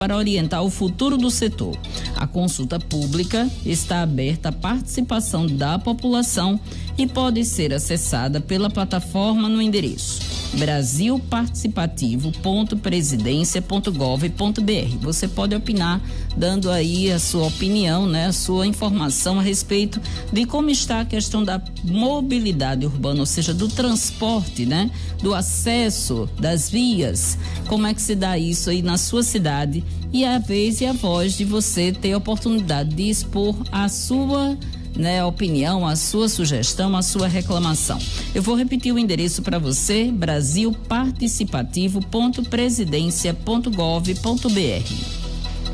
para orientar o futuro do setor. A consulta pública está aberta à participação da população e pode ser acessada pela plataforma no endereço brasilparticipativo.presidencia.gov.br. Você pode opinar, dando aí a sua opinião, né, a sua informação a respeito de como está a questão da mobilidade urbana, ou seja, do transporte, né, do acesso das vias. Como é que se dá isso aí na sua cidade? E a vez e a voz de você ter a oportunidade de expor a sua opinião, a sua sugestão, a sua reclamação. Eu vou repetir o endereço para você: brasilparticipativ.presidencia.gov.br.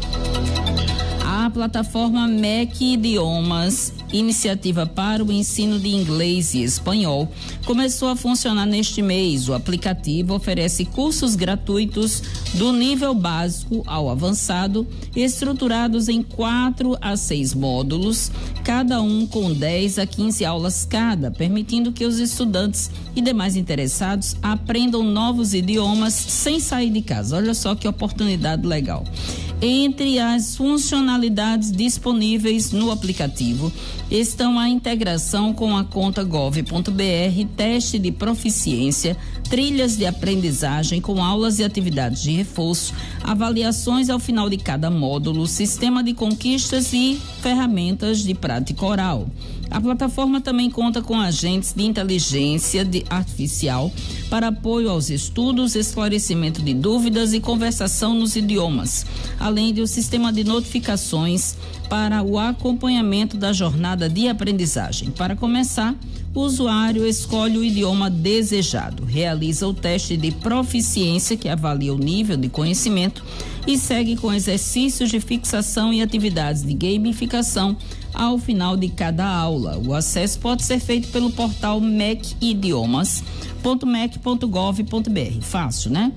A plataforma MEC Idiomas, iniciativa para o ensino de inglês e espanhol, começou a funcionar neste mês. O aplicativo oferece cursos gratuitos do nível básico ao avançado, estruturados em 4 a 6 módulos, cada um com 10 a 15 aulas cada, permitindo que os estudantes e demais interessados aprendam novos idiomas sem sair de casa. Olha só que oportunidade legal. Entre as funcionalidades disponíveis no aplicativo estão a integração com a conta gov.br, teste de proficiência, trilhas de aprendizagem com aulas e atividades de reforço, avaliações ao final de cada módulo, sistema de conquistas e ferramentas de prática oral. A plataforma também conta com agentes de inteligência artificial para apoio aos estudos, esclarecimento de dúvidas e conversação nos idiomas, além de um sistema de notificações para o acompanhamento da jornada de aprendizagem. Para começar, o usuário escolhe o idioma desejado, realiza o teste de proficiência, que avalia o nível de conhecimento, e segue com exercícios de fixação e atividades de gamificação ao final de cada aula. O acesso pode ser feito pelo portal mecidiomas.mec.gov.br. Fácil, né?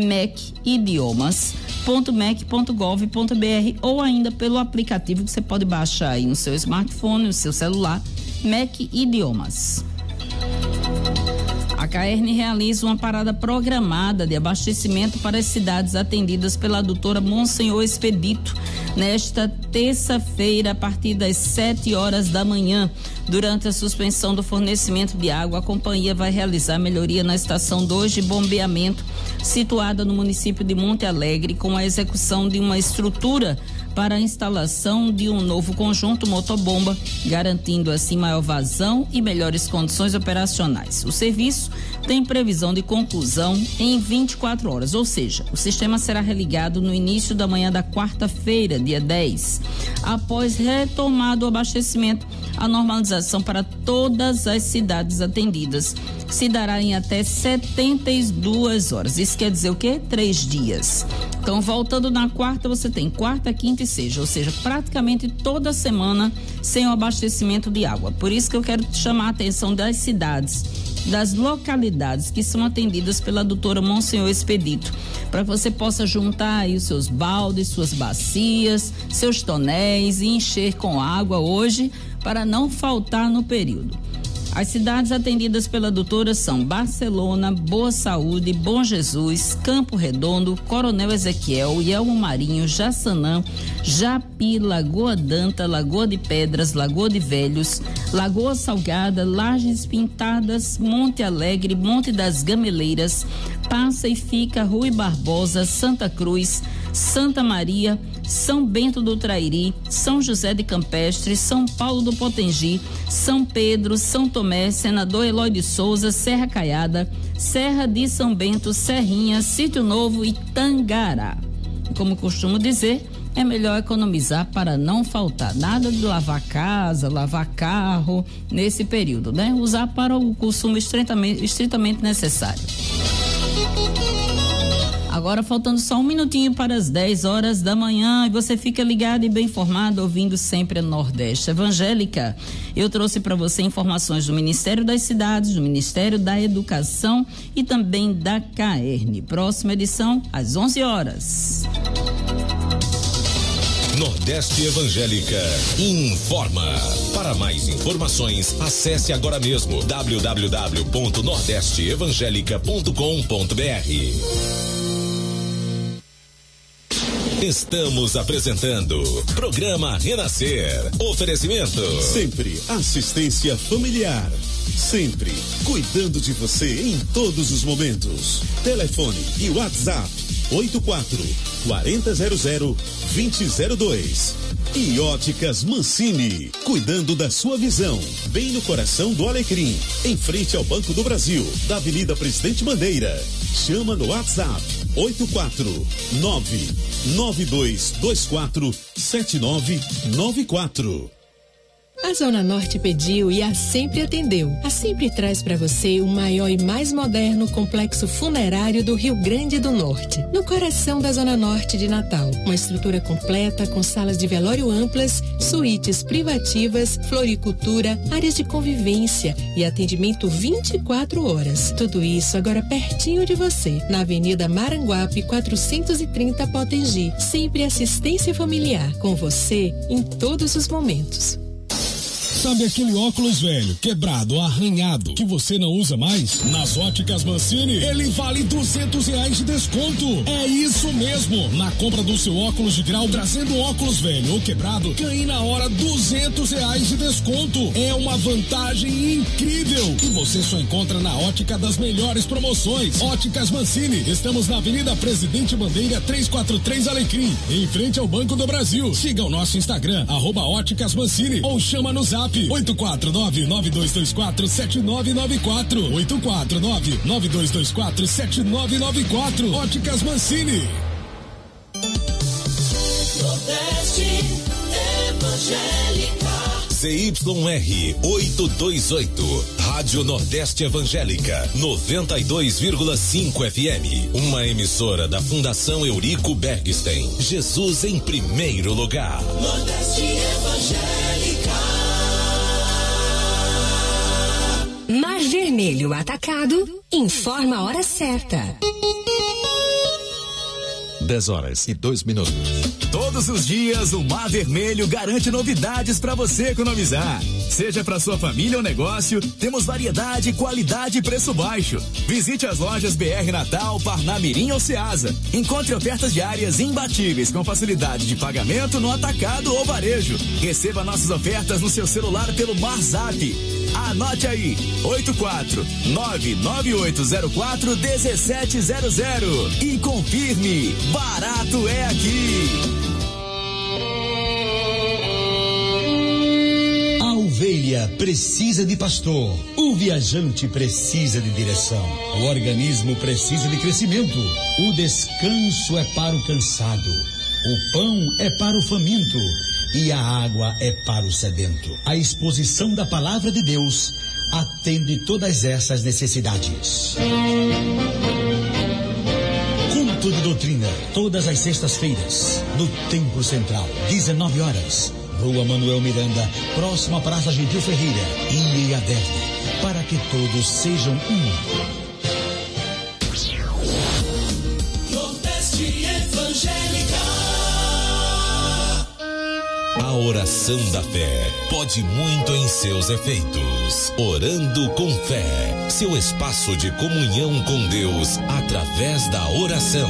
mecidiomas.mec.gov.br, ou ainda pelo aplicativo que você pode baixar aí no seu smartphone, no seu celular, MEC Idiomas. A CAERN realiza uma parada programada de abastecimento para as cidades atendidas pela adutora Monsenhor Expedito nesta terça-feira, a partir das 7 horas da manhã. Durante a suspensão do fornecimento de água, a companhia vai realizar melhoria na estação 2 de bombeamento, situada no município de Monte Alegre, com a execução de uma estrutura para a instalação de um novo conjunto motobomba, garantindo assim maior vazão e melhores condições operacionais. O serviço tem previsão de conclusão em 24 horas, ou seja, o sistema será religado no início da manhã da quarta-feira, dia 10. Após retomado o abastecimento, a normalização para todas as cidades atendidas se dará em até 72 horas. Isso quer dizer o quê? 3 dias. Então, voltando na quarta, você tem quarta, quinta e sexta, ou seja, praticamente toda semana sem o abastecimento de água. Por isso que eu quero chamar a atenção das cidades, das localidades que são atendidas pela doutora Monsenhor Expedito, para que você possa juntar aí os seus baldes, suas bacias, seus tonéis e encher com água hoje, para não faltar no período. As cidades atendidas pela doutora são Barcelona, Boa Saúde, Bom Jesus, Campo Redondo, Coronel Ezequiel, Yelmo Marinho, Jaçanã, Japi, Lagoa Danta, Lagoa de Pedras, Lagoa de Velhos, Lagoa Salgada, Lajes Pintadas, Monte Alegre, Monte das Gameleiras, Passa e Fica, Rui Barbosa, Santa Cruz, Santa Maria, São Bento do Trairi, São José de Campestre, São Paulo do Potengi, São Pedro, São Tomé, Senador Eloy de Souza, Serra Caiada, Serra de São Bento, Serrinha, Sítio Novo e Tangará. Como costumo dizer, é melhor economizar para não faltar. Nada de lavar casa, lavar carro nesse período, né? Usar para o consumo estritamente necessário. Agora faltando só um minutinho para as 10 horas da manhã, e você fica ligado e bem informado, ouvindo sempre a Nordeste Evangélica. Eu trouxe para você informações do Ministério das Cidades, do Ministério da Educação e também da CAERN. Próxima edição às 11 horas. Nordeste Evangélica informa. Para mais informações, acesse agora mesmo www.nordesteevangelica.com.br. Estamos apresentando Programa Renascer. Oferecimento. Sempre assistência familiar. Sempre cuidando de você em todos os momentos. Telefone e WhatsApp 84-4000-2002. E Óticas Mancini, cuidando da sua visão, bem no coração do Alecrim, em frente ao Banco do Brasil, da Avenida Presidente Bandeira. Chama no WhatsApp 849-9224-7994. A Zona Norte pediu e a Sempre atendeu. A Sempre traz para você o maior e mais moderno complexo funerário do Rio Grande do Norte, no coração da Zona Norte de Natal. Uma estrutura completa com salas de velório amplas, suítes privativas, floricultura, áreas de convivência e atendimento 24 horas. Tudo isso agora pertinho de você, na Avenida Maranguape 430 Potengi. Sempre assistência familiar, com você em todos os momentos. Sabe aquele óculos velho, quebrado ou arranhado, que você não usa mais? Nas Óticas Mancini, ele vale R$200 de desconto. É isso mesmo. Na compra do seu óculos de grau, trazendo óculos velho ou quebrado, ganhe na hora R$200 de desconto. É uma vantagem incrível que você só encontra na Ótica das melhores promoções. Óticas Mancini, estamos na Avenida Presidente Bandeira 343 Alecrim, em frente ao Banco do Brasil. Siga o nosso Instagram, @Óticas Mancini, ou chama no Zap 849-9224-7994. 849-9224-7994. Óticas Mancini. Nordeste Evangélica. ZYR 828, Rádio Nordeste Evangélica, 92,5 FM. Uma emissora da Fundação Eurico Bergstein. Jesus em primeiro lugar. Nordeste Evangélica. Mar Vermelho Atacado informa a hora certa. 10h02. Todos os dias o Mar Vermelho garante novidades para você economizar. Seja para sua família ou negócio, temos variedade, qualidade e preço baixo. Visite as lojas BR Natal, Parnamirim ou Ceasa. Encontre ofertas diárias imbatíveis com facilidade de pagamento no atacado ou varejo. Receba nossas ofertas no seu celular pelo MarZap. Anote aí, 84998041700 e confirme, barato é aqui. A ovelha precisa de pastor, o viajante precisa de direção, o organismo precisa de crescimento, o descanso é para o cansado, o pão é para o faminto e a água é para o sedento. A exposição da palavra de Deus atende todas essas necessidades. Culto de doutrina, todas as sextas-feiras, no Templo Central, 19h, Rua Manuel Miranda, próxima à Praça Gentil Ferreira, em Aderne, para que todos sejam um. Nordeste Evangélica. A oração da fé pode muito em seus efeitos. Orando com fé, seu espaço de comunhão com Deus através da oração.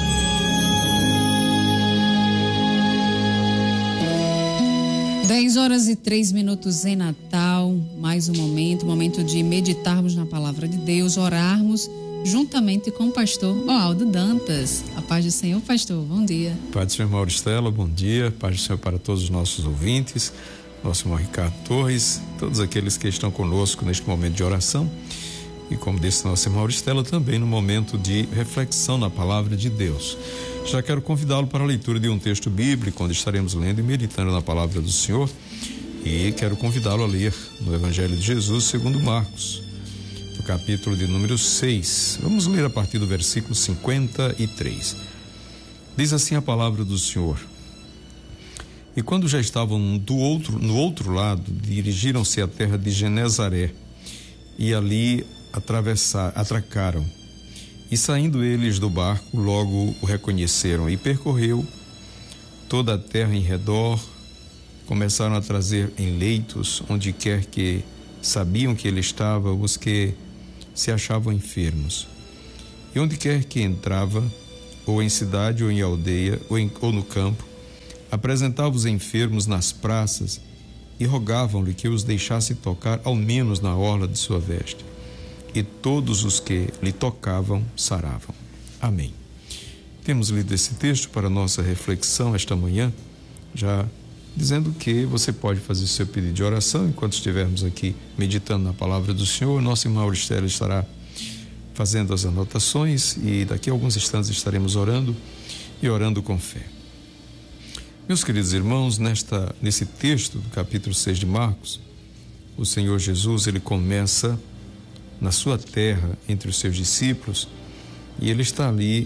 10h03 em Natal, mais um momento de meditarmos na palavra de Deus, orarmos juntamente com o pastor Moaldo Dantas. A paz do Senhor, pastor, bom dia. Paz do Senhor, Mauristela, bom dia. Paz do Senhor para todos os nossos ouvintes, nosso irmão Ricardo Torres, todos aqueles que estão conosco neste momento de oração e, como disse nosso irmão Mauristela, também no momento de reflexão na palavra de Deus. Já quero convidá-lo para a leitura de um texto bíblico, onde estaremos lendo e meditando na palavra do Senhor, e quero convidá-lo a ler no Evangelho de Jesus segundo Marcos, no capítulo de número 6. Vamos ler a partir do versículo 53. Diz assim a palavra do Senhor: E quando já estavam no outro lado, dirigiram-se à terra de Genezaré, e ali atracaram. E saindo eles do barco, logo o reconheceram, e percorreu toda a terra em redor. Começaram a trazer em leitos, onde quer que sabiam que ele estava, os que se achavam enfermos. E onde quer que entrava, ou em cidade, ou em aldeia, ou no campo, apresentava os enfermos nas praças e rogavam-lhe que os deixasse tocar ao menos na orla de sua veste. E todos os que lhe tocavam saravam. Amém. Temos lido esse texto para nossa reflexão esta manhã, já dizendo que você pode fazer seu pedido de oração enquanto estivermos aqui meditando na palavra do Senhor. Nossa irmã Auristela estará fazendo as anotações e daqui a alguns instantes estaremos orando e orando com fé. Meus queridos irmãos, nesse texto do capítulo 6 de Marcos, o Senhor Jesus, ele começa na sua terra entre os seus discípulos e ele está ali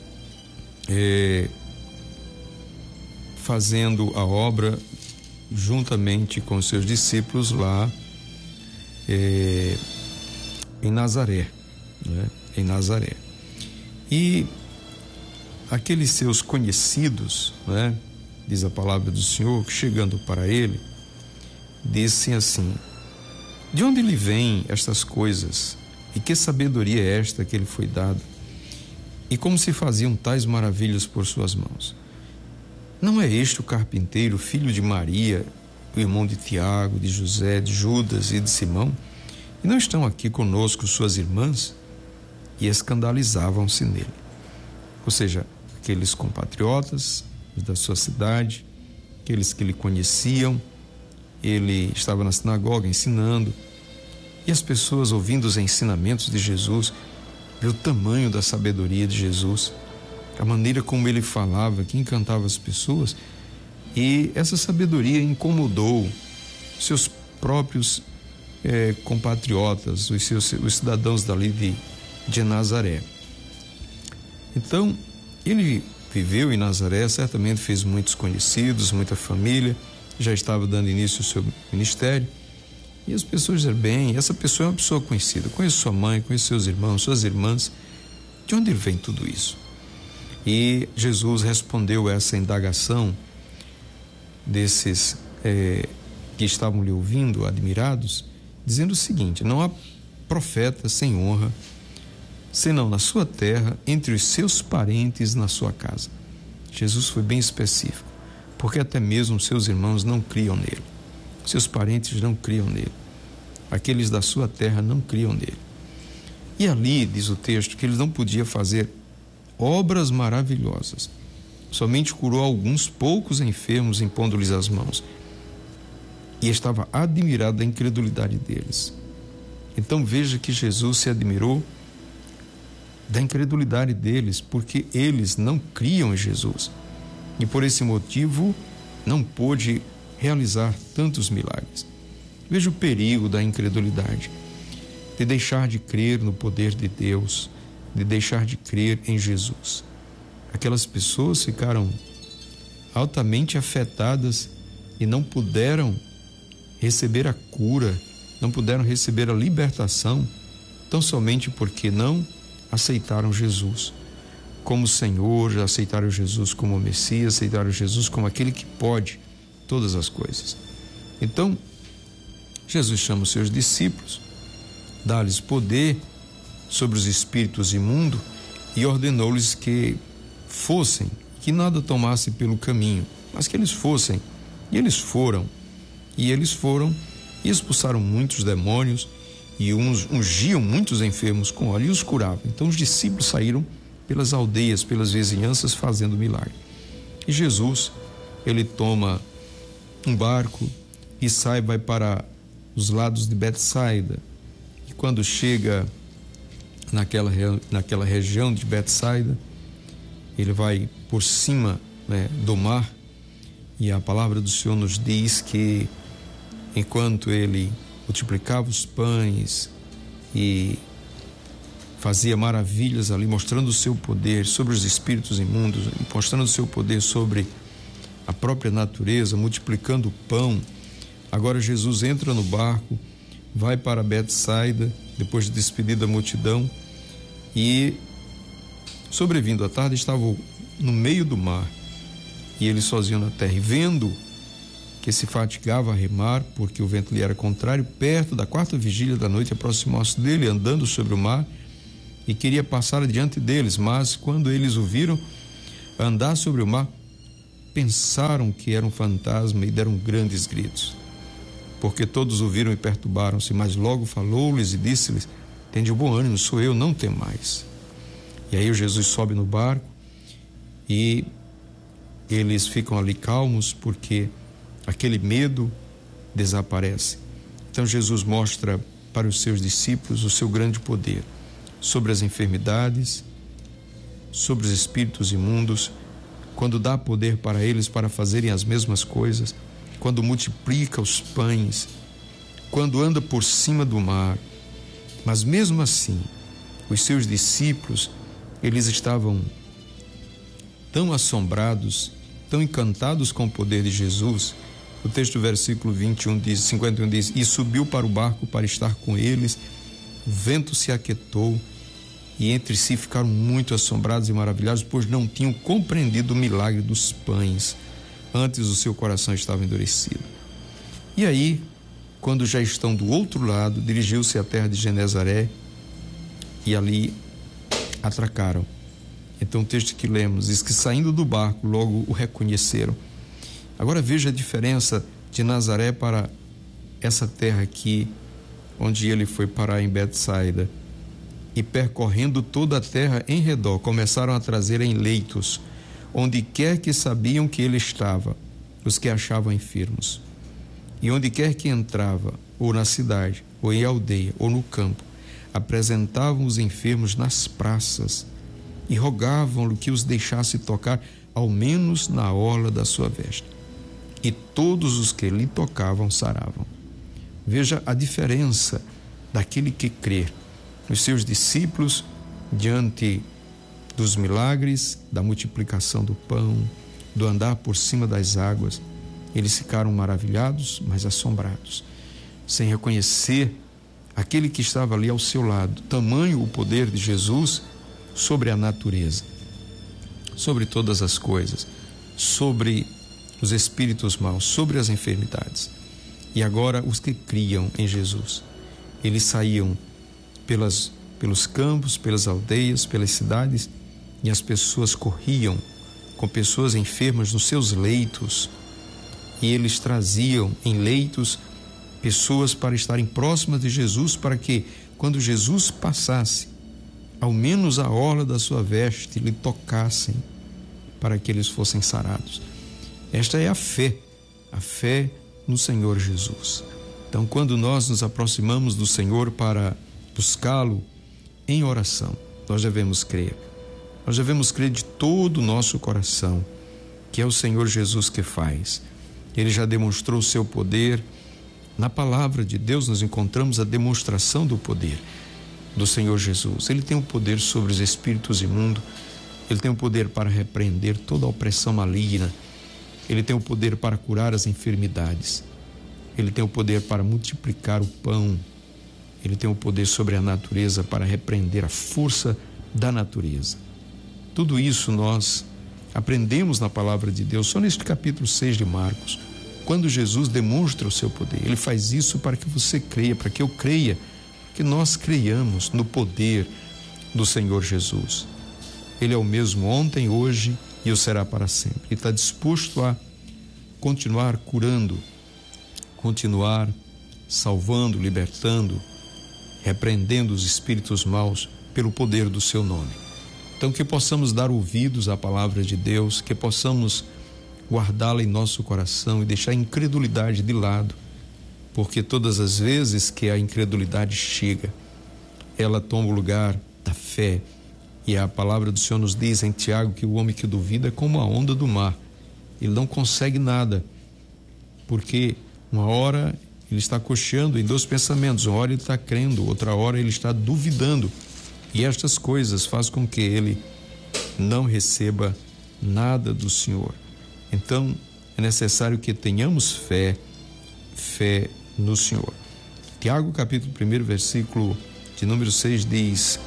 fazendo a obra juntamente com os seus discípulos lá em Nazaré, né? Em Nazaré. E aqueles seus conhecidos, né? Diz a palavra do Senhor, que chegando para ele, disse assim: de onde lhe vêm estas coisas? E que sabedoria é esta que lhe foi dada? E como se faziam tais maravilhas por suas mãos? Não é este o carpinteiro, filho de Maria, o irmão de Tiago, de José, de Judas e de Simão? E não estão aqui conosco suas irmãs? E escandalizavam-se nele. Ou seja, aqueles compatriotas da sua cidade, aqueles que lhe conheciam, ele estava na sinagoga ensinando, e as pessoas, ouvindo os ensinamentos de Jesus, viu o tamanho da sabedoria de Jesus, a maneira como ele falava, que encantava as pessoas, e essa sabedoria incomodou seus próprios compatriotas, os cidadãos dali de Nazaré. Então, ele viveu em Nazaré, certamente fez muitos conhecidos, muita família, já estava dando início ao seu ministério, e as pessoas diziam: bem, essa pessoa é uma pessoa conhecida, conheço sua mãe, conheço seus irmãos, suas irmãs, de onde vem tudo isso? E Jesus respondeu essa indagação desses que estavam lhe ouvindo, admirados, dizendo o seguinte: não há profeta sem honra, senão na sua terra, entre os seus parentes, na sua casa. Jesus foi bem específico, porque até mesmo seus irmãos não criam nele, seus parentes não criam nele, aqueles da sua terra não criam nele. E ali diz o texto que ele não podia fazer obras maravilhosas, somente curou alguns poucos enfermos impondo-lhes as mãos, e estava admirado da incredulidade deles. Então veja que Jesus se admirou da incredulidade deles, porque eles não criam em Jesus, e por esse motivo não pôde realizar tantos milagres. Veja o perigo da incredulidade, de deixar de crer no poder de Deus, de deixar de crer em Jesus. Aquelas pessoas ficaram altamente afetadas e não puderam receber a cura, não puderam receber a libertação, tão somente porque não aceitaram Jesus como Senhor, aceitaram Jesus como Messias, aceitaram Jesus como aquele que pode todas as coisas. Então, Jesus chama os seus discípulos, dá-lhes poder sobre os espíritos imundos e ordenou-lhes que fossem, que nada tomassem pelo caminho, mas que eles fossem. E eles foram, e expulsaram muitos demônios, e ungiam muitos enfermos com óleo e os curavam. Então os discípulos saíram pelas aldeias, pelas vizinhanças, fazendo milagre. E Jesus, ele toma um barco e vai para os lados de Betsaida. E quando chega naquela região de Betsaida, ele vai por cima, né, do mar, e a palavra do Senhor nos diz que enquanto ele multiplicava os pães e fazia maravilhas ali, mostrando o seu poder sobre os espíritos imundos, mostrando o seu poder sobre a própria natureza, multiplicando o pão. Agora Jesus entra no barco, vai para Betsaida, depois de despedir da multidão, e sobrevindo à tarde estava no meio do mar, e ele sozinho na terra, e vendo que se fatigava a remar, porque o vento lhe era contrário, perto da 4ª vigília da noite, aproximou-se dele, andando sobre o mar, e queria passar adiante deles, mas quando eles o viram andar sobre o mar, pensaram que era um fantasma e deram grandes gritos, porque todos o viram e perturbaram-se. Mas logo falou-lhes e disse-lhes: tende bom ânimo, sou eu, não temais. E aí o Jesus sobe no barco e eles ficam ali calmos, porque aquele medo desaparece. Então Jesus mostra para os seus discípulos o seu grande poder sobre as enfermidades, sobre os espíritos imundos, quando dá poder para eles para fazerem as mesmas coisas, quando multiplica os pães, quando anda por cima do mar. Mas mesmo assim, os seus discípulos, eles estavam tão assombrados, tão encantados com o poder de Jesus. O texto do versículo 51 diz: e subiu para o barco para estar com eles, o vento se aquietou, e entre si ficaram muito assombrados e maravilhados, pois não tinham compreendido o milagre dos pães. Antes o seu coração estava endurecido. E aí, quando já estão do outro lado, dirigiu-se à terra de Genezaré e ali atracaram. Então o texto que lemos diz que, saindo do barco, logo o reconheceram. Agora veja a diferença de Nazaré para essa terra aqui, onde ele foi parar em Betsaida. E percorrendo toda a terra em redor, começaram a trazer em leitos, onde quer que sabiam que ele estava, os que achavam enfermos. E onde quer que entrava, ou na cidade, ou em aldeia, ou no campo, apresentavam os enfermos nas praças e rogavam-lhe que os deixasse tocar, ao menos na orla da sua veste. E todos os que lhe tocavam saravam. Veja a diferença daquele que crê. Os seus discípulos, diante dos milagres, da multiplicação do pão, do andar por cima das águas, eles ficaram maravilhados, mas assombrados, sem reconhecer aquele que estava ali ao seu lado. Tamanho o poder de Jesus sobre a natureza, sobre todas as coisas, sobre os espíritos maus, sobre as enfermidades. E agora os que criam em Jesus, eles saíam pelos campos, pelas aldeias, pelas cidades, e as pessoas corriam com pessoas enfermas nos seus leitos, e eles traziam em leitos pessoas para estarem próximas de Jesus, para que, quando Jesus passasse, ao menos a orla da sua veste lhe tocassem, para que eles fossem sarados. Esta é a fé no Senhor Jesus. Então, quando nós nos aproximamos do Senhor para buscá-lo em oração, nós devemos crer. Nós devemos crer de todo o nosso coração que é o Senhor Jesus que faz. Ele já demonstrou o seu poder. Na palavra de Deus nós encontramos a demonstração do poder do Senhor Jesus. Ele tem o poder sobre os espíritos imundos. Ele tem o poder para repreender toda a opressão maligna. Ele tem o poder para curar as enfermidades. Ele tem o poder para multiplicar o pão. Ele tem o poder sobre a natureza para repreender a força da natureza. Tudo isso nós aprendemos na palavra de Deus, só neste capítulo 6 de Marcos, quando Jesus demonstra o seu poder. Ele faz isso para que você creia, para que eu creia, que nós creiamos no poder do Senhor Jesus. Ele é o mesmo ontem, hoje e o será para sempre. Ele está disposto a continuar curando, continuar salvando, libertando, repreendendo os espíritos maus pelo poder do seu nome. Então, que possamos dar ouvidos à palavra de Deus, que possamos guardá-la em nosso coração e deixar a incredulidade de lado, porque todas as vezes que a incredulidade chega, ela toma o lugar da fé. E a palavra do Senhor nos diz em Tiago que o homem que duvida é como a onda do mar. Ele não consegue nada, porque uma hora ele está cocheando em dois pensamentos, uma hora ele está crendo, outra hora ele está duvidando. E estas coisas fazem com que ele não receba nada do Senhor. Então, é necessário que tenhamos fé no Senhor. Tiago, capítulo 1, versículo de número 6 diz,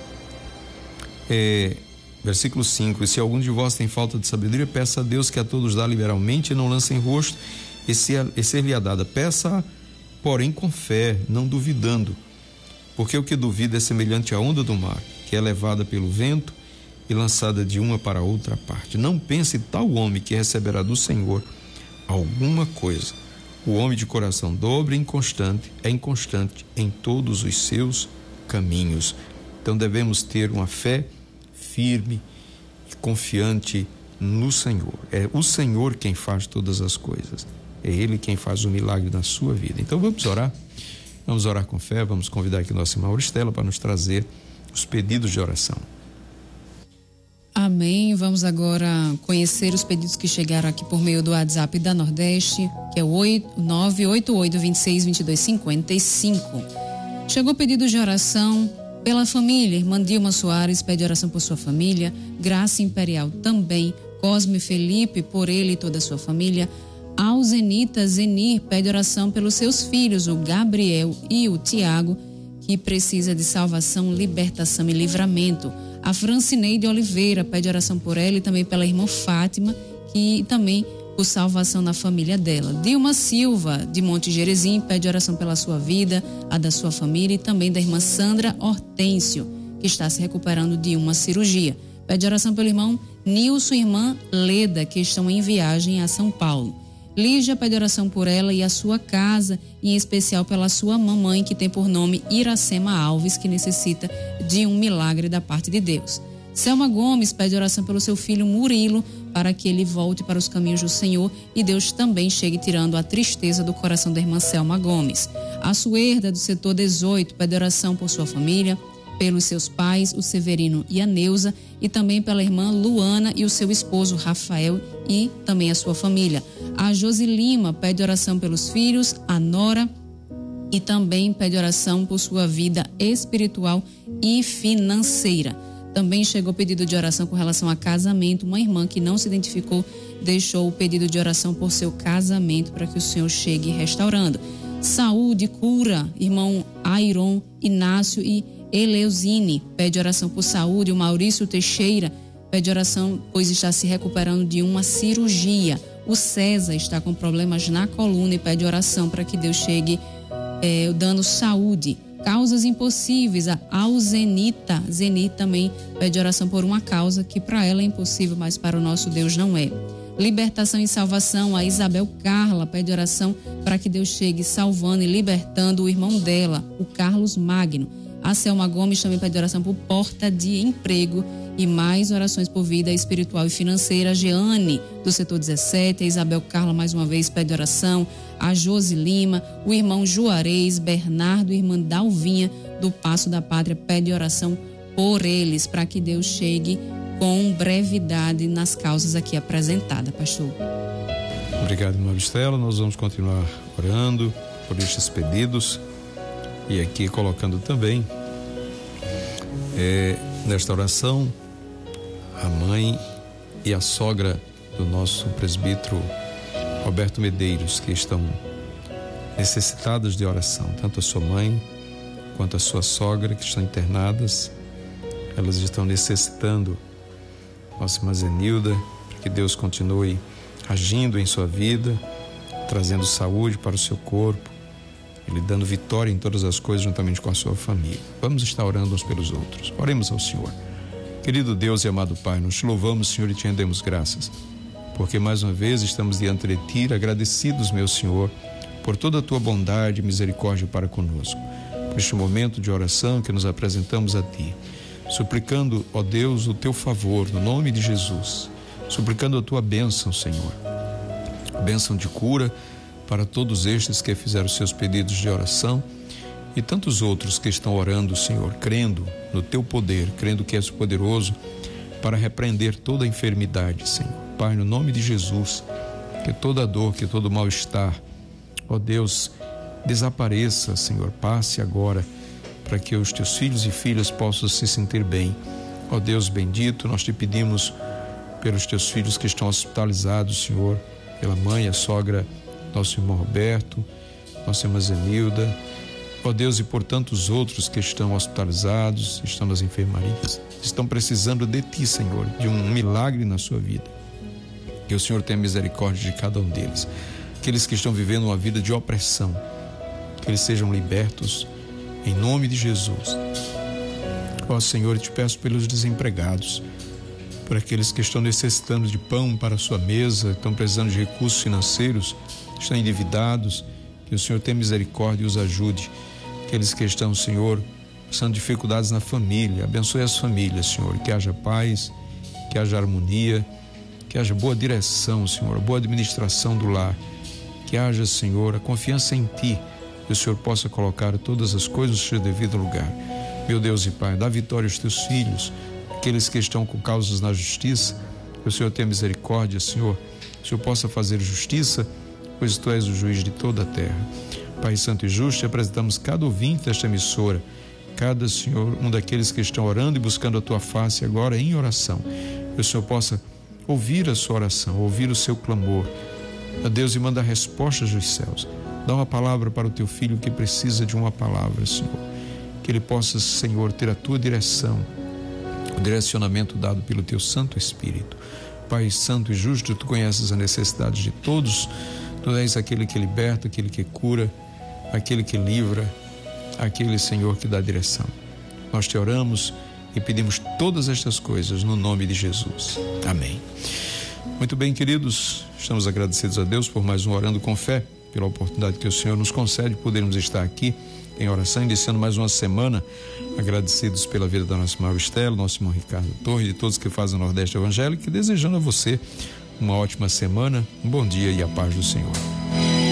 versículo 5, e se algum de vós tem falta de sabedoria, peça a Deus, que a todos dá liberalmente, e não lança em rosto, e ser-lhe-á dada. Peça, porém, com fé, não duvidando, porque o que duvida é semelhante à onda do mar, que que é levada pelo vento e lançada de uma para outra parte. Não pense tal homem que receberá do Senhor alguma coisa. O homem de coração dobre e inconstante é inconstante em todos os seus caminhos. Então devemos ter uma fé firme e confiante no Senhor. É o Senhor quem faz todas as coisas. É Ele quem faz o milagre na sua vida. Então vamos orar. Vamos orar com fé. Vamos convidar aqui nossa irmã Auristela para nos trazer os pedidos de oração. Amém. Vamos agora conhecer os pedidos que chegaram aqui por meio do WhatsApp da Nordeste, que é o 988262255. Chegou o pedido de oração pela família. Irmã Dilma Soares pede oração por sua família. Graça Imperial também. Cosme Felipe, por ele e toda a sua família. Alzenita Zenir pede oração pelos seus filhos, o Gabriel e o Tiago, que precisa de salvação, libertação e livramento. A Francineide Oliveira pede oração por ela e também pela irmã Fátima, que também por salvação na família dela. Dilma Silva, de Monte Jerezim, pede oração pela sua vida, a da sua família e também da irmã Sandra Hortêncio, que está se recuperando de uma cirurgia. Pede oração pelo irmão Nilson e irmã Leda, que estão em viagem a São Paulo. Lígia pede oração por ela e a sua casa, em especial pela sua mamãe, que tem por nome Iracema Alves, que necessita de um milagre da parte de Deus. Selma Gomes pede oração pelo seu filho Murilo, para que ele volte para os caminhos do Senhor e Deus também chegue tirando a tristeza do coração da irmã Selma Gomes. A Suerda, do setor 18, pede oração por sua família, pelos seus pais, o Severino e a Neuza, e também pela irmã Luana e o seu esposo Rafael e também a sua família. A Josi Lima pede oração pelos filhos, a Nora, e também pede oração por sua vida espiritual e financeira. Também chegou o pedido de oração com relação a casamento. Uma irmã que não se identificou deixou o pedido de oração por seu casamento para que o Senhor chegue restaurando. Saúde, cura, irmão Airon, Inácio e Eleusine pede oração por saúde. O Maurício Teixeira pede oração, pois está se recuperando de uma cirurgia. O César está com problemas na coluna e pede oração para que Deus chegue dando saúde. Causas impossíveis, a Alzenita Zenit também pede oração por uma causa que para ela é impossível, mas para o nosso Deus não é. Libertação e salvação, a Isabel Carla pede oração para que Deus chegue salvando e libertando o irmão dela, o Carlos Magno. A Selma Gomes também pede oração por porta de emprego e mais orações por vida espiritual e financeira. A Jeane, do setor 17, a Isabel Carla mais uma vez pede oração. A Josi Lima, o irmão Juarez, Bernardo e irmã Dalvinha, do Passo da Pátria, pede oração por eles, para que Deus chegue com brevidade nas causas aqui apresentadas, pastor. Obrigado, irmã Auristela. Nós vamos continuar orando por estes pedidos. E aqui colocando também nesta oração a mãe e a sogra do nosso presbítero Roberto Medeiros, que estão necessitadas de oração, tanto a sua mãe quanto a sua sogra, que estão internadas. Elas estão necessitando, nossa irmã Zenilda, para que Deus continue agindo em sua vida, trazendo saúde para o seu corpo, Ele dando vitória em todas as coisas juntamente com a sua família. Vamos estar orando uns pelos outros. Oremos ao Senhor. Querido Deus e amado Pai, nós te louvamos, Senhor, e te rendemos graças, porque mais uma vez estamos diante de Ti, agradecidos, meu Senhor, por toda a Tua bondade e misericórdia para conosco, por este momento de oração que nos apresentamos a Ti, suplicando, ó Deus, o Teu favor, no nome de Jesus, suplicando a Tua bênção, Senhor, bênção de cura para todos estes que fizeram seus pedidos de oração e tantos outros que estão orando, Senhor, crendo no Teu poder, crendo que és poderoso para repreender toda a enfermidade, Senhor. Pai, no nome de Jesus, que toda dor, que todo mal-estar, ó Deus, desapareça, Senhor, passe agora, para que os Teus filhos e filhas possam se sentir bem. Ó Deus bendito, nós te pedimos pelos Teus filhos que estão hospitalizados, Senhor, pela mãe, a sogra, nosso irmão Roberto, nossa irmã Zenilda, ó Deus, e por tantos outros que estão hospitalizados, estão nas enfermarias, estão precisando de Ti, Senhor, de um milagre na sua vida. Que o Senhor tenha misericórdia de cada um deles. Aqueles que estão vivendo uma vida de opressão, que eles sejam libertos em nome de Jesus. Ó Senhor, te peço pelos desempregados, por aqueles que estão necessitando de pão para a sua mesa, estão precisando de recursos financeiros, estão endividados, que o Senhor tenha misericórdia e os ajude. Aqueles que estão, Senhor, passando dificuldades na família, abençoe as famílias, Senhor, que haja paz, que haja harmonia, que haja boa direção, Senhor, boa administração do lar, que haja, Senhor, a confiança em Ti, que o Senhor possa colocar todas as coisas no seu devido lugar. Meu Deus e Pai, dá vitória aos Teus filhos, aqueles que estão com causas na justiça, que o Senhor tenha misericórdia, Senhor, que o Senhor possa fazer justiça, pois Tu és o juiz de toda a terra. Pai Santo e Justo, apresentamos cada ouvinte desta emissora, cada, Senhor, um daqueles que estão orando e buscando a Tua face agora em oração, que o Senhor possa ouvir a sua oração, ouvir o seu clamor, a Deus, e manda respostas dos céus. Dá uma palavra para o Teu filho que precisa de uma palavra, Senhor, que ele possa, Senhor, ter a Tua direção, o direcionamento dado pelo Teu Santo Espírito. Pai Santo e Justo, Tu conheces as necessidades de todos, Tu és aquele que liberta, aquele que cura, aquele que livra, aquele, Senhor, que dá direção. Nós Te oramos e pedimos todas estas coisas no nome de Jesus. Amém. Muito bem, queridos, estamos agradecidos a Deus por mais um Orando com Fé, pela oportunidade que o Senhor nos concede, podermos estar aqui em oração, iniciando mais uma semana, agradecidos pela vida da nossa irmã Estela, nosso irmão Ricardo Torres, de todos que fazem o Nordeste Evangélico, e desejando a você uma ótima semana, um bom dia e a paz do Senhor.